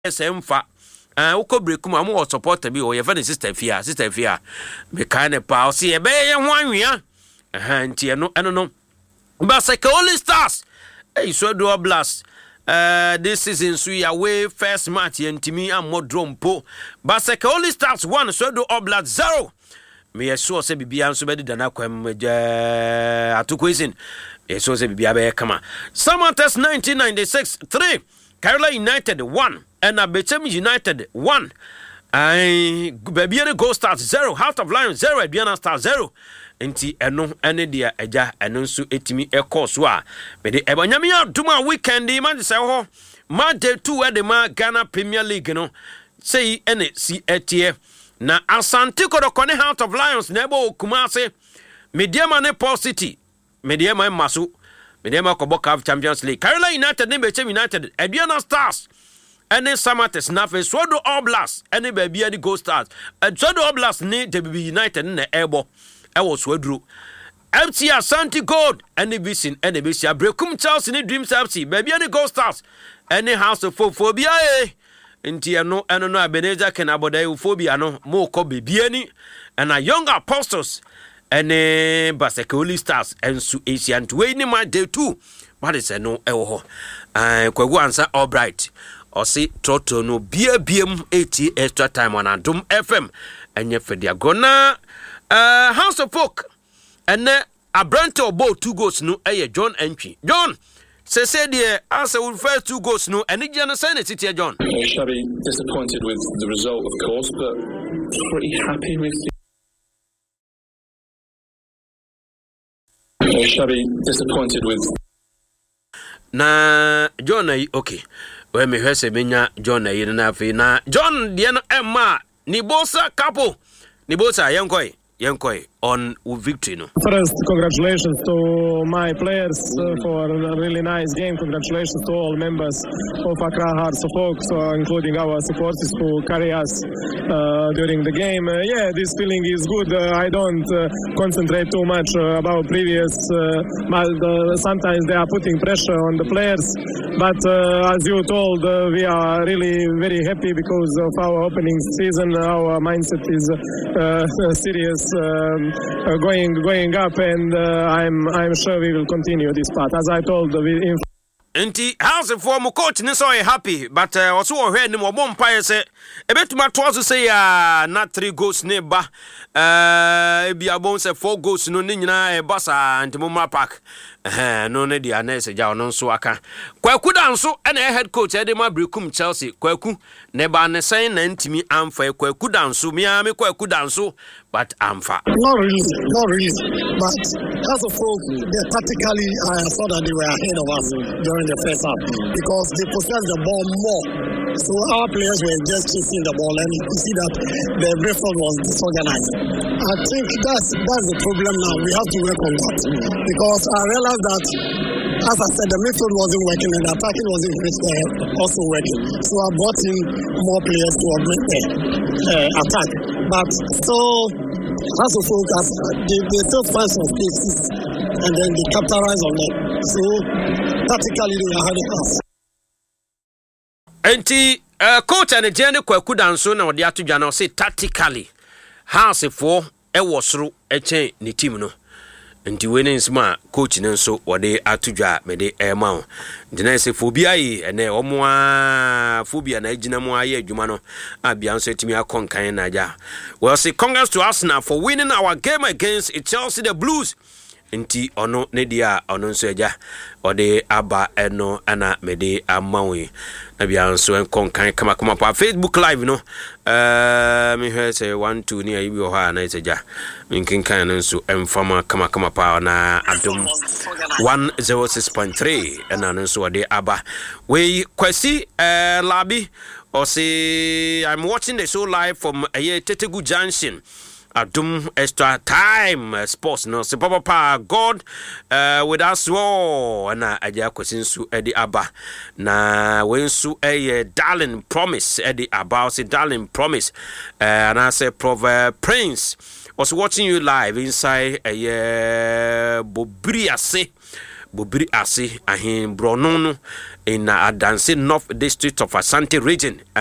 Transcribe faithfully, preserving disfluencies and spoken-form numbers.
semfa uh uko break mu am support bi o ye fa ne sister fia sister fia me kan ne pa o se e be ye ho anwea eh nti eno eno no Basekoli Stars eh so do blast uh this season so ya way first match yentimi amodro mpo Basekoli Stars one so do blast zero me yeso se bibia nso be dida na kwam atokoisin yeso se bibia be kama Samatex nineteen ninety-six three Carolina United one and Abechem United one. I Babiana Gold Stars zero, Heart of Lions zero, Aduana Stars zero. Enti eno ene dia eja eno nso etimi ekọ so a me de ebanyamia duma weekend man say ho ma day two e de ma Ghana Premier League no say ene si etie na Asante Kodokone Heart of Lions na ebo Kumase Mediama ne Paul City Mediama Masu Mediama Koboka Champions League Carolina United ne Bechem United Aduana Stars ene Samatex na fe Swodo Oblast ene Babia di Gold Stars Swodo Oblast ne W B United ne ebo ewo Swadru F C Asante Gold ene Vision ene Bisia Brekum Chelsea ne Dreams F C Babia di Gold Stars ene House of Phobia eh nti eno eno no Abeneza Kenabodai Phobia no mo ko bebia ni and a Young Apostles ene Basekoli Stars ensu Asian we ni ma day two what is no ewo ho eh kwagu ansa Albright osi Toto no bia biem eighty extra time on Adom F M enye fedia gona uh House of Folk ene Abrante obo two goals no eye John Entry John say say there as we first two goals no ene gina say na City John Shabby disappointed with the result of course but pretty happy with Shabby disappointed with na John okay we me hwese menya John na yire na afi na John de no emma ni bosa couple ni bosa yenkoi yenkoi on victory no. First, congratulations to my players uh, for a really nice game. Congratulations to all members of Accra Hearts of Oak, so including our supporters who carry us uh, during the game. Uh, yeah, this feeling is good. Uh, I don't uh, concentrate too much uh, about previous, uh, but uh, sometimes they are putting pressure on the players. But uh, as you told, uh, we are really very happy because of our opening season. Our mindset is uh, serious. Um, Uh, going going up and uh, I'm I'm sure we will continue this path as I told the in Enti house for mo coach ni so happy but uh, also o hwe ni mo bom pae se ebetuma to so say ya na three goals ne ba eh bia bon se four goals no ni nyina e basa ntimo ma park eh no ne dia na se ja ono so aka Kwaku danso e na head coach e de ma Brekum Chelsea Kwaku ne ba ne sen na ntimi amfa Kwaku danso mi a me Kwaku danso but amfa not really not really but as a folk they tactically I saw that they were ahead of us during the first half because they possessed the ball more. So our players were just chasing the ball and you see that the midfield was disorganized. I think that's that's the problem now. We have to work on that because I realized that as I said the midfield wasn't working and the attacking wasn't uh, also working. So I brought in more players to augment the uh, attack. But so as a focus, they, they still find some spaces and then they capitalize on them. So tactically they are having us. Enti uh, coach and Jenny Kwaku danso na odi atudwa na say tactically house for e wosoro e chen ni team no nti we ne nsma coach ne nso odi atudwa me de e ma ho ndina se phobia yi ene omo a phobia na agina mo aye adwuma no abia nso etimi akonkan na ja well say congrats to Arsenal for winning our game against Chelsea the Blues nti ono ne dia ono nso eja ode aba eno ana mede amawe na bia nso enkonkan kama kama pa Facebook live no eh me hwe say one two ni ayi bi ho ha na eja minkinkan nso emfama kama kama pa na Adom one oh six point three ana nso ode aba we kwasi eh labi or say I'm watching the show live from Aye Tetegu Junction Adom extra time uh, sports no se papa pa God uh, with us wo na aja kwasinsu edi aba na wensu eye darling promise edi about say darling promise uh, and I say Proverb Prince was watching you live inside eye Bobriase Bobiri Ase ahen Brono no in uh, Adanse North District of Asante region.